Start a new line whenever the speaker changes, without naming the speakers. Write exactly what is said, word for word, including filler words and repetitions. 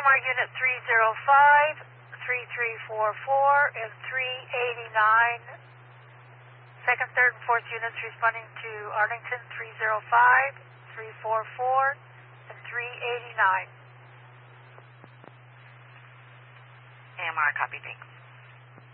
R Unit three zero five, three three four four, and three eighty-nine. Second, third, and fourth units responding to Arlington three zero five, three four four, and three eighty-nine.
A M R, copy, thanks.